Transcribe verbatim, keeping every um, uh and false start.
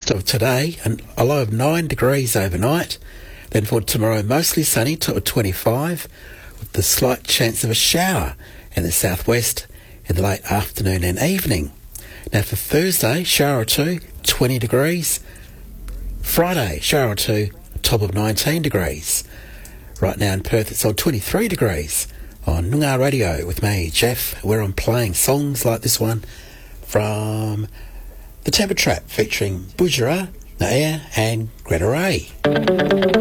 of today, and a low of nine degrees overnight. Then for tomorrow, mostly sunny, top of twenty-five, with the slight chance of a shower in the southwest in the late afternoon and evening. Now for Thursday, shower or two, twenty degrees. Friday, shower or two, top of nineteen degrees. Right now in Perth, it's on twenty-three degrees on Noongar Radio with me, Jeff, where I'm playing songs like this one from the Tabba Trap featuring Boojara, Nair and Greta Ray.